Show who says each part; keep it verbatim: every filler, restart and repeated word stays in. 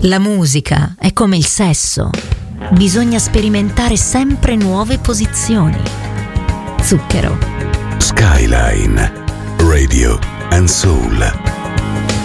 Speaker 1: La musica è come il sesso. Bisogna sperimentare sempre nuove posizioni. Zucchero.
Speaker 2: Skyline Radio and Soul.